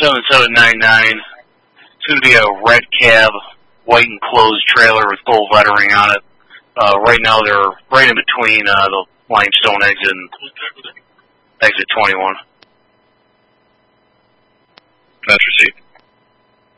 7799. It's going to be a red cab, white enclosed trailer with gold lettering on it. Right now they're right in between the Limestone exit and exit 21.